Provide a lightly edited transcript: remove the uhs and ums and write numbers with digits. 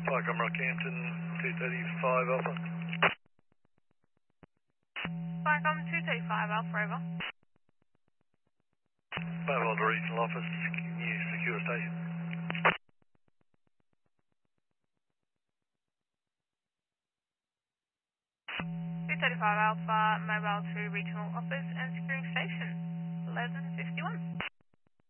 Vicom Rockhampton, 235 Alpha. Vicom 235 Alpha over. Mobile to regional office, can you secure station? 235 Alpha, mobile to regional office and securing station. 1151.